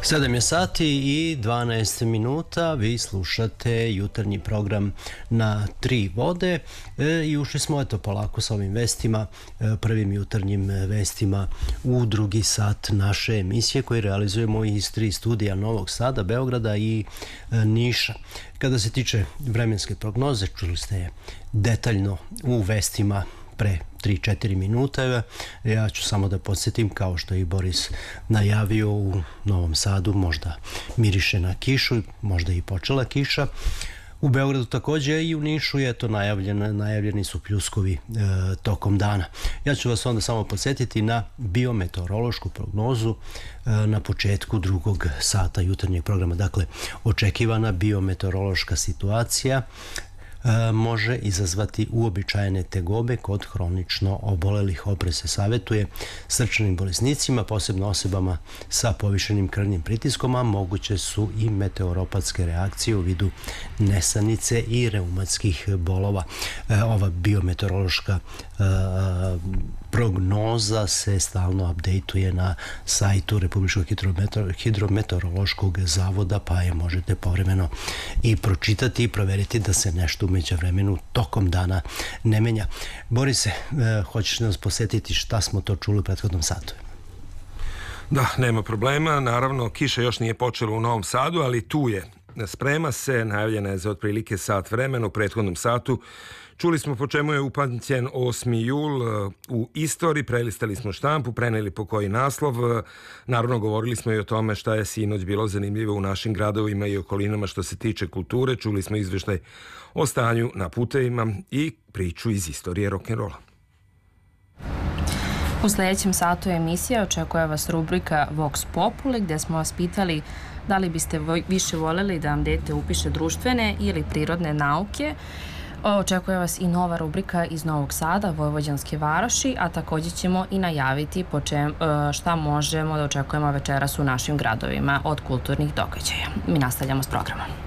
7 je sati i 12 minuta, vi slušate jutarnji program na Tri vode i ušli smo polako sa ovim vestima, prvim jutarnjim vestima u drugi sat naše emisije koje realizujemo iz tri studija Novog Sada, Beograda i Niša. Kada se tiče vremenske prognoze, čuli ste je detaljno u vestima pre 3-4 minuta. Ja ću samo da podsjetim, kao što je i Boris najavio, u Novom Sadu možda miriše na kišu, možda i počela kiša. U Beogradu takođe i u Nišu je to najavljeni su pljuskovi tokom dana. Ja ću vas onda samo podsjetiti na biometeorološku prognozu na početku drugog sata jutarnjeg programa. Dakle, očekivana biometeorološka situacija može izazvati uobičajene tegobe kod hronično obolelih. Oprez se savjetuje srčanim bolesnicima, posebno osobama sa povišenim krvnim pritiskom, a moguće su i meteoropatske reakcije u vidu nesanice i reumatskih bolova. Ova biometeorološka prognoza se stalno updateuje na sajtu Republičkog hidrometeorološkog zavoda, pa je možete povremeno i pročitati i proveriti da se nešto u međuvremenu tokom dana ne menja. Borise, hoćeš nas posjetiti šta smo to čuli u prethodnom satu? Da, nema problema. Naravno, kiša još nije počela u Novom Sadu, ali tu je. Sprema se, najavljena je za otprilike sat vremena u prethodnom satu. Čuli smo po čemu je upamćen 8. jul u istoriji, prelistali smo štampu, preneli po koji naslov. Naravno, govorili smo i o tome šta je sinoć bilo zanimljivo u našim gradovima i okolinama što se tiče kulture. Čuli smo izveštaj o stanju na putevima i priču iz istorije rock'n'rolla. U sljedećem satu emisije očekuje vas rubrika Vox Populi, gdje smo vas pitali da li biste više voljeli da vam dete upiše društvene ili prirodne nauke. Očekuje vas i nova rubrika iz Novog Sada, Vojvođanske varoši, a također ćemo i najaviti šta možemo da očekujemo večeras u našim gradovima od kulturnih događaja. Mi nastavljamo s programom.